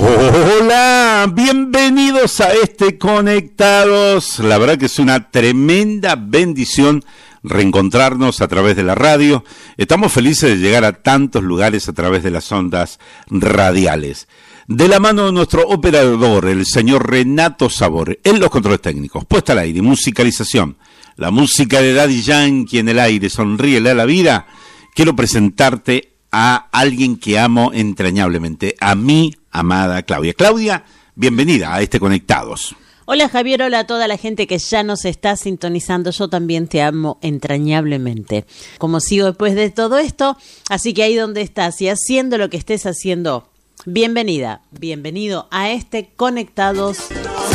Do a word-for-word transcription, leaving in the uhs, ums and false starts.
Hola, bienvenidos a este Conectados. La verdad que es una tremenda bendición reencontrarnos a través de la radio. Estamos felices de llegar a tantos lugares a través de las ondas radiales. De la mano de nuestro operador, el señor Renato Sabor, en los controles técnicos, puesta al aire y musicalización. La música de Daddy Yankee en el aire, sonríele a la vida. Quiero presentarte a alguien que amo entrañablemente, a mi amada Claudia. Claudia, bienvenida a este Conectados. Hola Javier, hola a toda la gente que ya nos está sintonizando. Yo también te amo entrañablemente. Como sigo después de todo esto, así que ahí donde estás y haciendo lo que estés haciendo, bienvenida, bienvenido a este Conectados